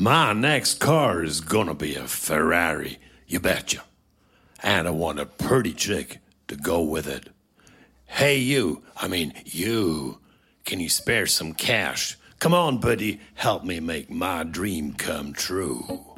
My next car is gonna be a Ferrari, you betcha. And I want a pretty chick to go with it. Hey, you, can you spare some cash? Come on, buddy, help me make my dream come true.